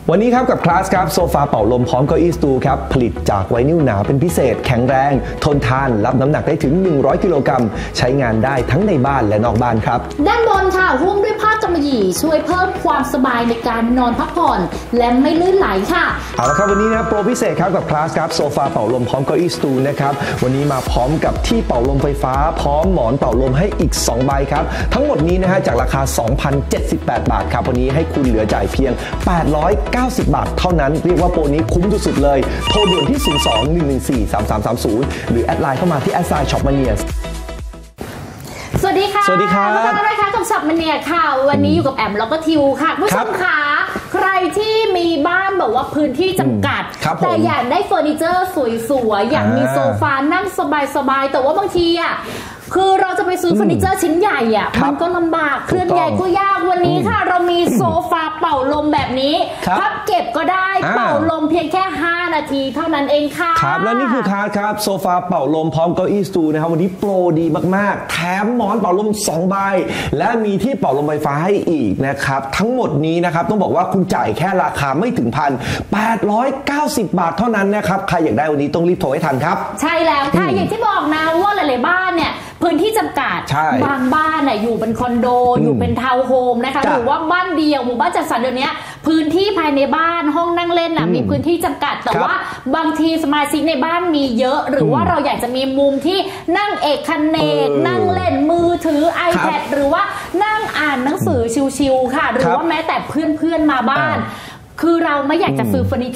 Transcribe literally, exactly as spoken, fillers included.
วันนี้ครับกับคลาสครับโซฟาเป่าลมพร้อมเก้าอี้สตูครับผลิตจากไวนิลหนาเป็นพิเศษแข็งแรงทนทานรับน้ำหนักได้ถึงหนึ่งร้อยกิโลกรัมใช้งานได้ทั้งในบ้านและนอกบ้านครับด้านบนค่ะหุ้มด้วยผ้ากำมะหยี่ช่วยเพิ่มความสบายในการนอนพักผ่อนและไม่ลื่นไหลค่ะเอาละครับวันนี้นะโปรพิเศษครับกับคลาสครับโซฟาเป่าลมพร้อมเก้าอี้สตูนะครับวันนี้มาพร้อมกับที่เป่าลมไฟฟ้าพร้อมหมอนเป่าลมให้อีกสองใบครับทั้งหมดนี้นะฮะจากราคา สองพันเจ็ดสิบแปด บาทครับวันนี้ให้คุณเหลือจ่ายเพียงแปดร้อยเก้าสิบบาทเท่านั้นเรียกว่าโปรนี้คุ้มสุดๆเลยโทรด่วนที่ศูนย์ สอง หนึ่ง หนึ่ง สี่ สาม สาม สาม ศูนย์หรือแอดไลน์เข้ามาที่แอดไซน์ช็อปมาเนียสวัสดีค่ะสวัสดีครับมาแล้วนะคะกับช็อปมาเนียค่ะวันนี้อยู่กับแอมแล้วก็ทิวค่ะผู้ชมค่ะใครที่มีบ้านแบบว่าพื้นที่จำกัดแต่อยากได้เฟอร์นิเจอร์สวยๆอยากมีโซฟานั่งสบายๆแต่ว่าบางทีอ่ะคือเราจะไปซื้อเฟอร์นิเจอร์ชิ้นใหญ่อ่ะมันก็ลำบากเคลื่อนย้ายก็ยากวันนี้ค่ะเรามีโซฟาเป่าลมแบบนี้พับเก็บก็ได้เป่าลมเพียงแค่ห้านาทีเท่านั้นเองค่ะครับและนี่คือคาร์ดครับโซฟาเป่าลมพร้อมเก้าอี้สตูนะครับวันนี้โปรดีมากๆแถมหมอนเป่าลมสองใบและมีที่เป่าลมไฟฟ้าให้อีกนะครับทั้งหมดนี้นะครับต้องบอกว่าคุณจ่ายแค่ราคาไม่ถึงพันแปดร้อยเก้าสิบบาทเท่านั้นนะครับใครอยากได้วันนี้ต้องรีบโทรให้ทันครับใช่แล้วค่ะอย่างที่บอกนะว่าหลายๆบ้านเนี่ยพื้นที่จำกัดบางบ้านน่ะอยู่เป็นคอนโดอยู่เป็นทาวน์โฮมนะคะหรือว่าบ้านเดียวหมู่บ้านจัดสรรเดี๋ยวนี้พื้นที่ภายในบ้านห้องนั่งเล่นน่ะมีพื้นที่จำกัดแต่ว่าบางทีสมาชิกในบ้านมีเยอะหรือว่าเราอยากจะมีมุมที่นั่งเอกคันเนกนั่งเล่นมือถือ iPad หรือว่านั่งอ่านหนังสือชิลๆค่ะหรือว่าแม้แต่เพื่อนๆมาบ้านคือเราไม่อยากจะซื้อเฟอร์นิเจอร์